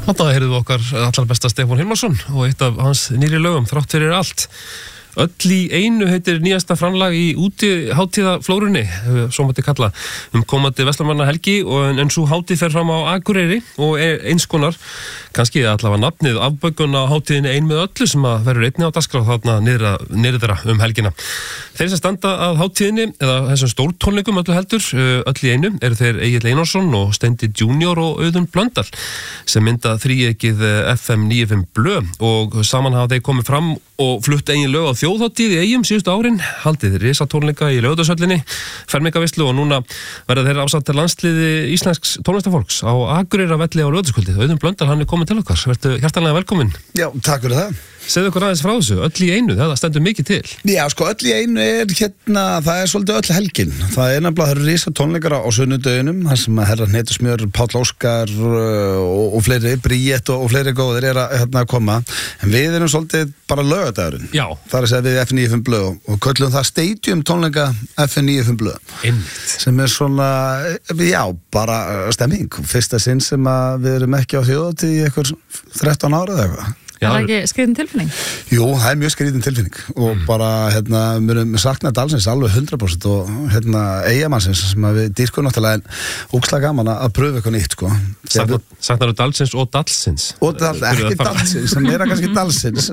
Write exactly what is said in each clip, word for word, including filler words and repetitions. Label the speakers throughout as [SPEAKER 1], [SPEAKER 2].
[SPEAKER 1] Þarna heyrðum við okkar allar besta Stefán Hilmarsson og eitt af hans nýri lögum, Þrátt fyrir allt. Öll í einu heitir nýjasta framlag í útihátíðaflórunni, svo mætti kalla, um komandi Vestmannahelgi, og en svo hátíð fer fram á Akureyri og er eins konar, kannski allavega nafnið afbökun á hátíðinni ein með öllu sem að verður einnig á dagskrá þarna niðra um helgina. Þeir sem standa að hátíðinni, eða þessum stórtónleikum öllu heldur, öll í einu, eru þeir Egill Einarsson og Steindi Junior og Auðun Blöndal, sem mynda þríekið F M níu fimm Blö, og saman hafa þeir komið fram og flutt eigin lög á þjóðhátíð í Eyjum síðustu árin, haldið risatónleika í Laugardalshöllinni, fermingaveislu, og núna verða þeir ásamt til landsliði íslensks tónlistarfólks á Akureyravelli á Laugardalskvöldið. Auðun Blöndal, hann er komin til okkar. Vertu hjartanlega velkomin.
[SPEAKER 2] Já, takk fyrir það.
[SPEAKER 1] Segðu okkur aðeins frá þessu, öll í einu, það stendur mikið til.
[SPEAKER 2] Já, sko, öll í einu er hérna, það er svolítið öll helgin. Það er nefnilega, það eru risatónleikar á sunnudögunum, þar sem að herra Hnetusmjör, Páll Óskar og, og fleiri, Bríett og, og fleiri góðir er að hérna, koma. En við erum svolítið bara laugardagurinn.
[SPEAKER 1] Já.
[SPEAKER 2] Það er að segja við F níu fimm Blö og köllum það Stadium tónleika F níu fimm Blö.
[SPEAKER 1] Einmitt.
[SPEAKER 2] Sem er svona, já, bara stemming. Fyrsta sinn sem að við erum ekki á þjóðhátíð í einhver þrettán ára eða eitthvað.
[SPEAKER 3] Er það ekki skrítin tilfinning?
[SPEAKER 2] Jú, það er mjög skrítin tilfinning og mm. bara, hérna, við erum saknað Dalsins alveg hundrað prósent og hérna Eyjamannsins sem að við dýrkum náttúrulega en ógeðslega gaman að pröfa eitthvað nýtt, sko.
[SPEAKER 1] Saknar þú Dalsins og Dalsins?
[SPEAKER 2] Og Dal, ekki Dalsins, sem er kannski Dalsins,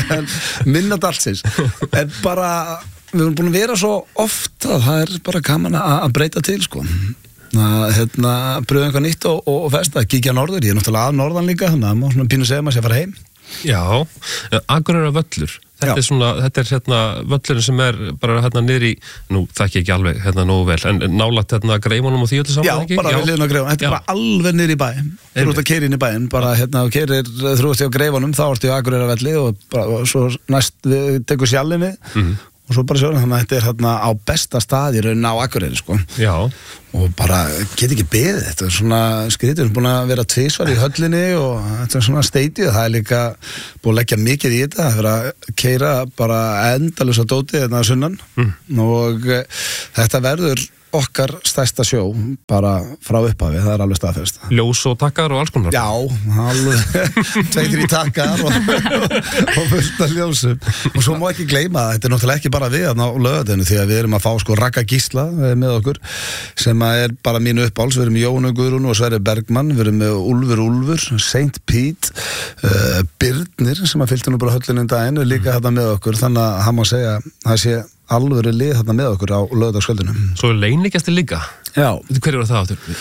[SPEAKER 2] minna Dalsins, en bara, við erum búin að vera svo oft að það er bara gaman að breyta til, sko. að hérna, pröfa eitthvað nýtt og, og, og festa, kíkja norður, ég er náttúrulega að norðan líka, þannig að maður svona pínu segja maður sé að fara heim.
[SPEAKER 1] Já, Akureyrarvöllur, þetta Já. er svona, þetta er hérna völlurinn sem er bara hérna niðri, nú þekki ég ekki alveg hérna nógu vel, en nálægt hérna Greifunum og því öllu saman,
[SPEAKER 2] Já, ekki? bara við liðum á Greifunum, þetta er bara alveg niðri í bæ, þú ert að keyra inn í bæinn, bara hérna, þú keyrir, þú ert í á Greifunum, þá ertu í Akureyrarvelli og, bara, og svo næst við tekur sjallinni, mm-hmm. og svo bara sjóna, þannig að þetta er hérna á besta stað í raunin á Akureyri, sko.
[SPEAKER 1] Já.
[SPEAKER 2] Og bara get ekki beðið, þetta er svona skrítið, við erum búin að vera tvisvar í höllinni og þetta er svona stadið, það er líka búin að leggja mikið í þetta, það er verið að keyra bara endalaus á dótið þetta sunnan mm. og e, þetta verður okkar stærsta sjó bara frá upphafi, það er alveg staðfest.
[SPEAKER 1] Ljós og takkar og alls konar?
[SPEAKER 2] Já, alveg tveitri takkar og, og fullt af ljósum. Og svo má ekki gleyma að þetta er náttúrulega ekki bara við á laugardaginn því að við erum að fá sko Ragga Gísla með okkur sem er bara mínu uppáhalds, við erum með Jónu Guðrún og Sverrir Bergmann, við erum með Úlfur Úlfur, Saint Pete, uh, Birnir sem að fylgta nú bara höllinu um daginn og líka þetta með okkur, þannig að hann má segja það sé alveg lið þarna með okkur á laugardagskvöldinu.
[SPEAKER 1] Svo er leynigjastir líka?
[SPEAKER 2] Já.
[SPEAKER 1] Hver eru það áttur?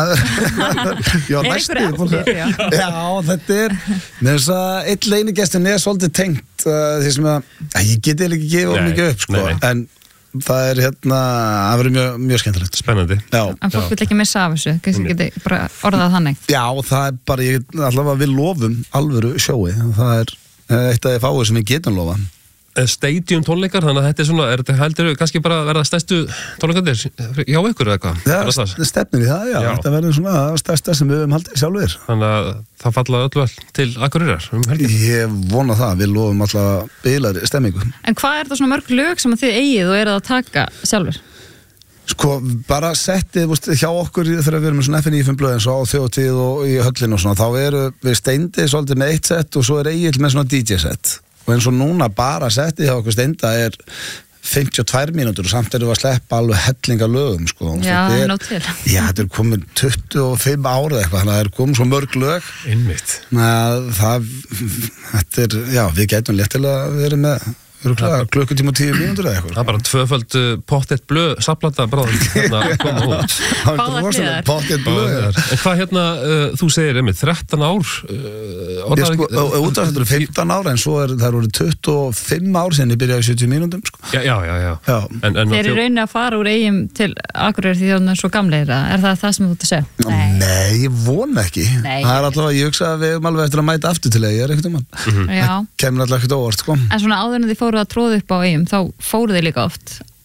[SPEAKER 2] Já, næstu. Já. já, þetta er, með þess að einn leynigjastin er svolítið tengt uh, því sem að, að ég geti ekki gefið of mikið upp, sko, nei, nei. en það er hérna, það verður mjög, mjög skemmtilegt.
[SPEAKER 1] Spennandi.
[SPEAKER 2] Já.
[SPEAKER 3] En fólk vil ekki missa af þessu, kannski geti bara orðað þannig.
[SPEAKER 2] Já, það er bara, ég, allavega við lofum alvöru sjói, það er eitt af því fáið sem við getum lofað.
[SPEAKER 1] Stadium tónleikar, þannig að þetta er svona, er þetta heldur kannski bara að verða stærstu tónleikarnir hjá ykkur eða hvað?
[SPEAKER 2] Já, það stefnir í það, já, já. Þetta verður svona stærsta sem við höfum haldið sjálfur.
[SPEAKER 1] Þannig að það falla öllu all til Akureyrar um helgin.
[SPEAKER 2] Ég vona það, við lofum alltaf bilar stemmingu.
[SPEAKER 3] En hvað er það svona mörg lög sem þið eigið og eru að taka sjálfur?
[SPEAKER 2] Sko, bara settið, veist, hjá okkur þegar við erum með svona F níu fimm Blö eins og á þjóðhátíð og í höllinu og svona, þá eru við Steindi svolítið með eitt sett og svo er Egill með svona D J sett. Og eins og núna bara settið hjá okkur Steinda er fimmtíu og tvær mínútur og samt erum við að sleppa alveg hellinga lögum, sko.
[SPEAKER 3] Já, það er nóg til.
[SPEAKER 2] Já, þetta er komið tuttugu og fimm árið eitthvað, þannig að það er komið svo mörg lög.
[SPEAKER 1] Einmitt.
[SPEAKER 2] Það, þetta er, já, við gætum létt til að vera með klukkutíma og tíu mínútur eða eitthvað.
[SPEAKER 1] Það er bara tvöföld Pottet Blö saplata bráðum hérna koma út.
[SPEAKER 2] Pottet Blö.
[SPEAKER 1] En hvað hérna, uh, þú segir einmitt, þrettán ár? Uh,
[SPEAKER 2] ég sko, út af þetta eru fimmtán ára, en svo er það eru tuttugu og fimm ár sem ég byrjaði sjötíu mínútum, sko.
[SPEAKER 1] Já, já, já. já. já. En, en
[SPEAKER 3] þeir eru raunin að fara úr Eyjum til Akureyri því það er svo gamleira. Er það það sem þú ert að segja?
[SPEAKER 2] Nei, Nei ég vona ekki. Nei, það er allavega, ég hugsa að við erum alveg eftir að mæta aftur til Eyja, ekkert um hann. Mm-hmm. Það kemur alltaf ekkert óvart, sko.
[SPEAKER 3] En svona áður en þið fóruð að tróða upp á Eyjum, þá fóruð þið líka oft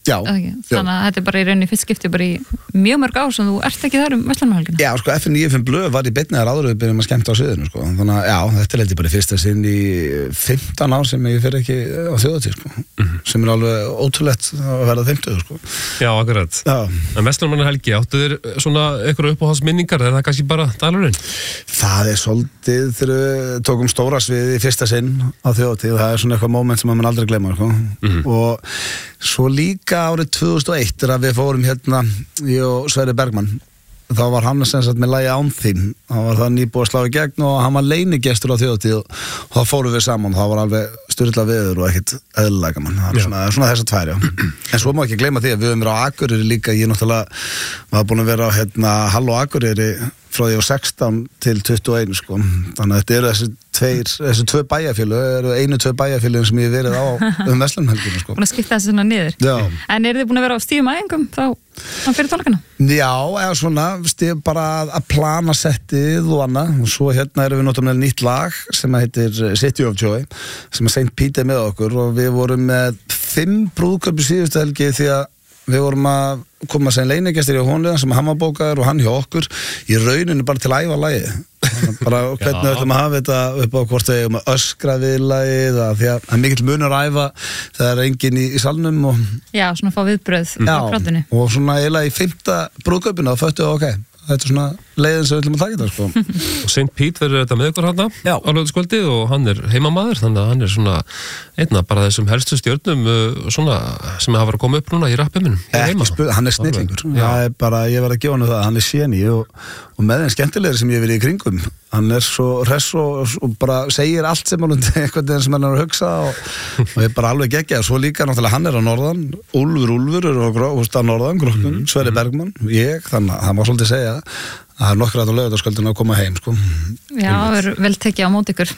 [SPEAKER 2] Já,
[SPEAKER 3] þannig að þetta er bara í rauninni fyrst skipti bara í mjög mörg ár sem þú ert ekki þar um Vestlandumhelgina.
[SPEAKER 2] Já, sko, F N níutíu og fimm blöð var í beinni þar áður við byrjum að skemmta á sviðinu, sko. Þannig að, já, þetta er heldur bara fyrsta sinn í fimmtán ár sem ég fer ekki á þjóðatíð, sko. Mm-hmm. Sem er alveg ótrúlegt að verða fimmtugur, sko.
[SPEAKER 1] Já, akkurat. Já. En Vestlandumhelgi, áttu þér svona einhverju uppáhaldsminningar, er það kannski bara Dalurinn?
[SPEAKER 2] Það er svolítið þegar við tókum stóra svið í fyrsta sinn á þjóðatíð, það er svona eitthvað moment sem maður aldrei gleyma, sko. Mm-hmm. Og svo líka árið tvö þúsund og eitt þegar við fórum hérna, ég og Sverrir Bergmann, þá var hann sem sagt með lagi Án þín, þá var það nýbúið að slá í gegn og hann var leynigestur á þjóðatíð og þá fórum við saman, þá var alveg styrla viður og ekkit eðlilega gaman, það er svona, svona þess að tvær, já. En svo má ekki gleyma því að við höfum verið á Akureyri líka, ég náttúrulega var búin að vera á hérna Halló Akureyri frá því á sextán til tuttugu og eitt, sko. Þannig að þetta eru þessi tveir, þessi tvö bæjarfélög, eru einu tvö bæjarfélögum sem ég hef verið á um Vestlandumhelgina, sko.
[SPEAKER 3] Búin að skipta þessi svona niður.
[SPEAKER 2] Já.
[SPEAKER 3] En eru þið búin að vera á stífum æfingum þá fyrir tónleikana?
[SPEAKER 2] Já, eða svona, stíf bara að plana settið og annað, og svo hérna erum við náttúrulega nýtt lag sem heitir City of Joy, sem að Saint Pete er með okkur og við vorum með fimm brúðkaup í síðustu helgi því að við vorum að koma sem leinigestir í honlega sem hann var bókaður og hann hjá okkur í rauninu bara til að æfa lagið. Bara hvernig við ætlum að hafa þetta upp á hvort við um að öskra við lagið að því að það er mikill munur að æfa það er enginn í, í salnum og
[SPEAKER 3] já, svona fá viðbröð á pláttunni.
[SPEAKER 2] Og svona eiginlega í fimmta brúðkaupinu þá föttu við ok, þetta er svona leiðin sem við ætlum að taka þetta, sko.
[SPEAKER 1] Og Saint Pete verður þetta með ykkur hann á laugardagskvöldið og hann er heimamaður, þannig að hann er svona einna bara þessum helstu stjörnum svona sem hafa verið að koma upp núna í rappiminum.
[SPEAKER 2] Ekki spil, hann er snillingur. Það er bara, ég verð að gefa hann það, hann er séni og, og með þeim skemmtilegri sem ég hef verið í kringum. Hann er svo hress og, og bara segir allt sem hann eitthvað sem hann er að hugsa og, og er bara alveg geggjað. Svo líka náttúrulega hann er á norðan, Úlfur Úlfur er á norðan, Grokkun, mm. Sverrir Bergmann, ég, þannig að það má svolítið segja það er nokkur að á laugardagskvöldinu að koma heim, sko.
[SPEAKER 3] Já, það er vel tekið á mót ykkur.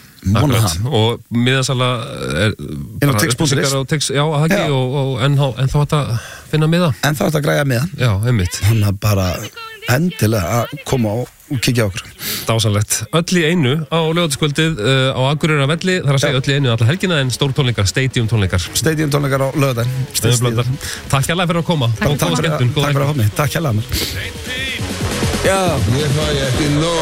[SPEAKER 1] Og miðasala er
[SPEAKER 2] inn á tix punktur is.
[SPEAKER 1] Já, að haki og, og ennþá enn að finna miða.
[SPEAKER 2] Ennþá að græja miða.
[SPEAKER 1] Já, einmitt.
[SPEAKER 2] Þannig að bara endilega að koma og kíkja okkur.
[SPEAKER 1] Dásanlegt. Öll í einu á laugardagskvöldið uh, á Akureyrar velli, þar að segja öll í einu alla helgina en stór tónleikar, stadium tónleikar.
[SPEAKER 2] Stadium tónleikar á laugardaginn.
[SPEAKER 1] Takk hérlega fyrir að koma.
[SPEAKER 2] Takk fyrir að koma. Takk hérlega.
[SPEAKER 4] Já, ég fæ ekki nóg.